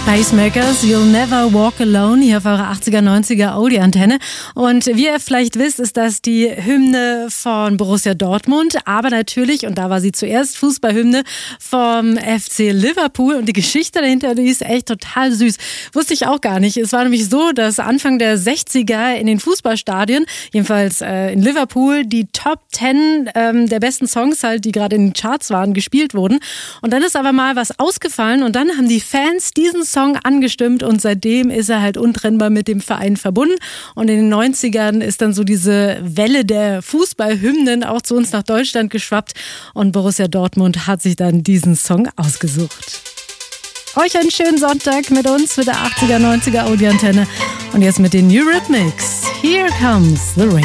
Pacemakers, You'll Never Walk Alone, hier auf eurer 80er, 90er Audi-Antenne. Und wie ihr vielleicht wisst, ist das die Hymne von Borussia Dortmund, aber natürlich, und da war sie zuerst, Fußballhymne vom FC Liverpool. Und die Geschichte dahinter, die ist echt total süß. Wusste ich auch gar nicht. Es war nämlich so, dass Anfang der 60er in den Fußballstadien, jedenfalls in Liverpool, die Top 10 der besten Songs halt, die gerade in den Charts waren, gespielt wurden. Und dann ist aber mal was ausgefallen und dann haben die Fans diesen Song angestimmt und seitdem ist er halt untrennbar mit dem Verein verbunden. Und in den 90ern ist dann so diese Welle der Fußballhymnen auch zu uns nach Deutschland geschwappt und Borussia Dortmund hat sich dann diesen Song ausgesucht. Euch einen schönen Sonntag mit uns, mit der 80er, 90er Audi-Antenne und jetzt mit den Eurythmics. Here comes the rain.